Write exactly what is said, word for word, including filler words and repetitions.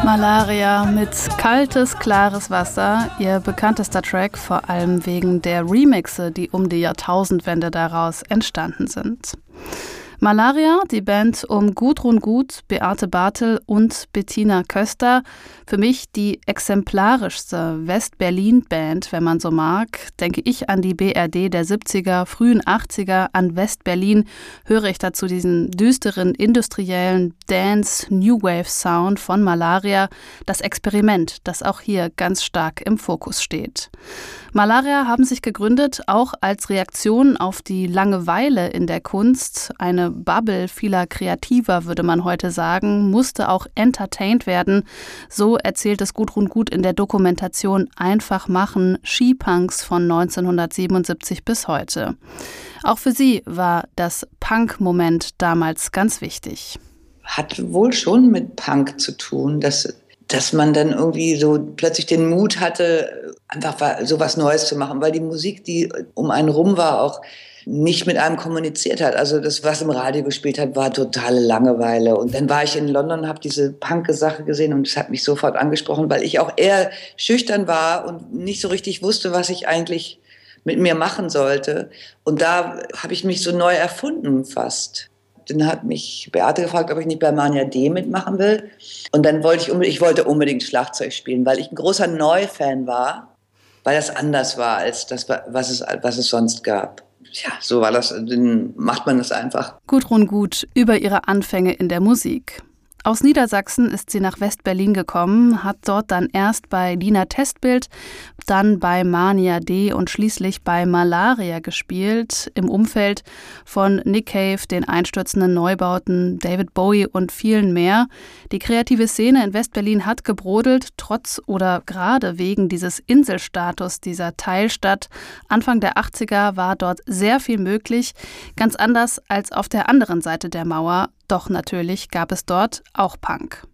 Malaria mit Kaltes, klares Wasser, ihr bekanntester Track, vor allem wegen der Remixe, die um die Jahrtausendwende daraus entstanden sind. Malaria, die Band um Gudrun Gut, Beate Bartel und Bettina Köster. Für mich die exemplarischste West-Berlin-Band, wenn man so mag. Denke ich an die B R D der siebziger, frühen achtziger, an West-Berlin, höre ich dazu diesen düsteren, industriellen Dance-New-Wave-Sound von Malaria. Das Experiment, das auch hier ganz stark im Fokus steht. Malaria haben sich gegründet, auch als Reaktion auf die Langeweile in der Kunst. Eine Bubble vieler Kreativer, würde man heute sagen, musste auch entertained werden. So erzählt es Gudrun Gut in der Dokumentation Einfach machen, Skipunks von neunzehnhundertsiebenundsiebzig bis heute. Auch für sie war das Punk-Moment damals ganz wichtig. Hat wohl schon mit Punk zu tun, dass dass man dann irgendwie so plötzlich den Mut hatte, einfach so was Neues zu machen, weil die Musik, die um einen rum war, auch nicht mit einem kommuniziert hat. Also das, was im Radio gespielt hat, war totale Langeweile. Und dann war ich in London und habe diese Punk-Sache gesehen und es hat mich sofort angesprochen, weil ich auch eher schüchtern war und nicht so richtig wusste, was ich eigentlich mit mir machen sollte. Und da habe ich mich so neu erfunden fast. Dann hat mich Beate gefragt, ob ich nicht bei Mania D mitmachen will. Und dann wollte ich, unbedingt, ich wollte unbedingt Schlagzeug spielen, weil ich ein großer Neu-Fan war, weil das anders war als das, was es, was es sonst gab. Ja, so war das, dann macht man das einfach. Gudrun Gut über ihre Anfänge in der Musik. Aus Niedersachsen ist sie nach West-Berlin gekommen, hat dort dann erst bei Lina Testbild, dann bei Mania D und schließlich bei Malaria gespielt, im Umfeld von Nick Cave, den einstürzenden Neubauten, David Bowie und vielen mehr. Die kreative Szene in West-Berlin hat gebrodelt, trotz oder gerade wegen dieses Inselstatus dieser Teilstadt. Anfang der achtziger war dort sehr viel möglich, ganz anders als auf der anderen Seite der Mauer. Doch natürlich gab es dort auch Punk.